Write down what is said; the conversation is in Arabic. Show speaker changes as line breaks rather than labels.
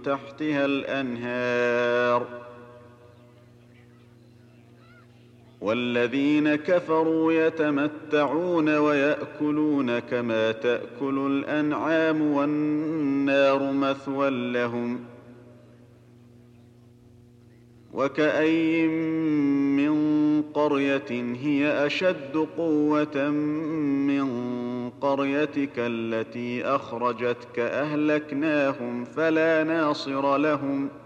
تحتها الأنهار والذين كفروا يتمتعون ويأكلون كما تأكل الأنعام والنار مثوى لهم وكأين من قرية هي أشد قوة من قريتك التي أخرجتك أهلكناهم فلا ناصر لهم